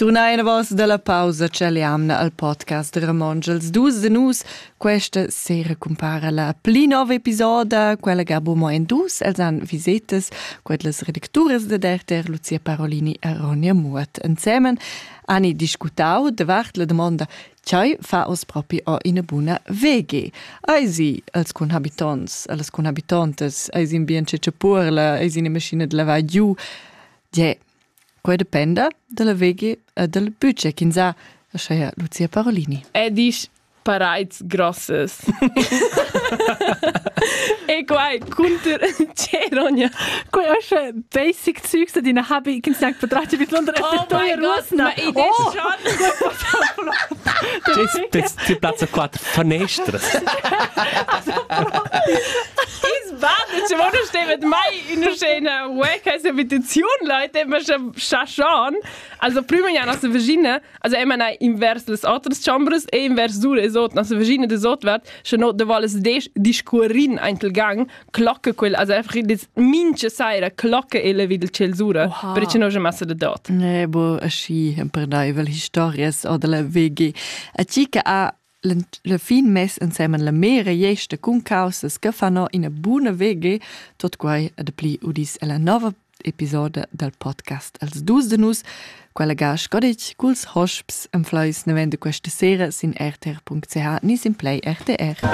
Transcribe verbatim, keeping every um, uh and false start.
Tornai una voz dalla pausa celiamna al podcast de Ramongels. Dus de nus, questa sera compara la pli nova episoda, quella gabo mo en dus, els han visites, quelles redactures de derter Lucia Parolini e Ronja Muat. Insieme hanno discutau davart la domanda «Tgei fa os propi o ina buna V G?» Eisi, als conhabitants, als conhabitantes, eisi in bien cecciapurla, eisi in maschina de lavar giù, die, quei dependa della V G e del budget. Kinsa, lascia Lucia Parolini. E dis parais grosses. E quai, kunter, c'è Ronja. Quei asche basic Zeugs, die na habe ich gesagt, vertrate mit London. Oh mein Gott, ma i des schon. Das ist Platz quattro Fenestras. Is bad, ci vuole stare mai in una scena wecca abitazione, Leute, ma schon schon. Also prima ja nach der Virginia, also immer na invers des otras chambres e invers dure esot, nach der Virginia des ot wird, schon no de voles des discurin eintel gang, Glocke quel, also einfach des minche saira Glocke ele videl celsura, per ci no je massa de dot. Ne, bo asci per dai vel historias o della V G. A chica a la fin mes insieme la mera jeste cun causas che fanno in a buona V G, tot quai ad pli udis e la nova episode del podcast als dus de nus, quella gas codic culs hosps en fleis ne vende questa sera sin r t r punct c h nis in play R T R.